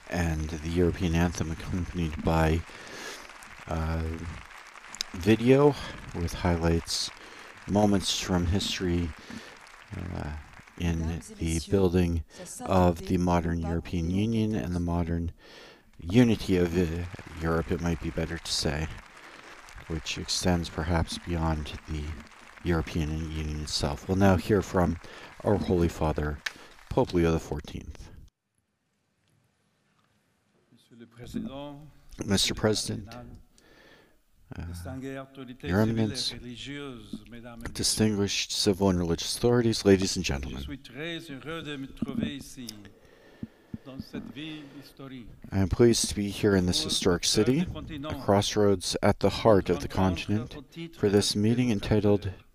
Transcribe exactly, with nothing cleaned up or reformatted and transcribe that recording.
and the European anthem accompanied by uh, video with highlights, moments from history uh, in the building of the modern European Union and the modern unity of uh, Europe, it might be better to say, which extends perhaps beyond the European Union itself. We'll now hear from our Holy Father, Pope Leo the fourteenth. Mister President, uh, Your Eminence, distinguished civil and religious authorities, ladies and gentlemen, I am pleased to be here in this historic city, a crossroads at the heart of the continent, for this meeting entitled